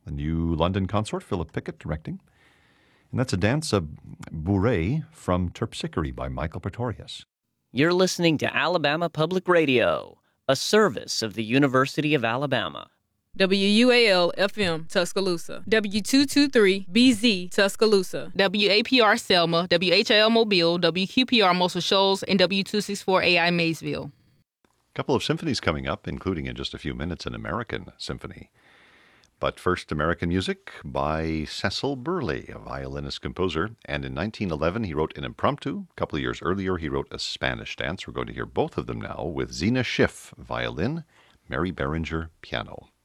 the new London consort, Philip Pickett, directing. And that's a dance of Bourrée from Terpsichore by Michael Pretorius. You're listening to Alabama Public Radio, a service of the University of Alabama. WUAL-FM, Tuscaloosa. W223-BZ, Tuscaloosa. WAPR Selma, WHIL Mobile, WQPR Muscle Shoals, and W264AI Maysville. A couple of symphonies coming up, including in just a few minutes an American symphony. But first, American music by Cecil Burley, a violinist-composer. And in 1911, he wrote an impromptu. A couple of years earlier, he wrote a Spanish dance. We're going to hear both of them now with Zena Schiff, violin, Mary Berenger, piano.